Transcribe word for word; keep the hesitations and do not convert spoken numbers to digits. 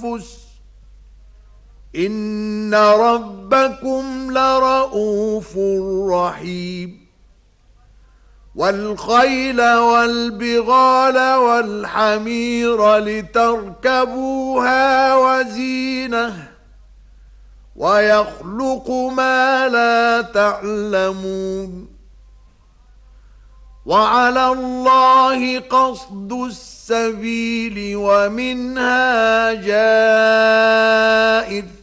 الأنفس إن ربكم لرءوف رحيم والخيل والبغال والحمير لتركبوها وزينة ويخلق ما لا تعلمون وعلى الله قصد السبيل ومنها جائر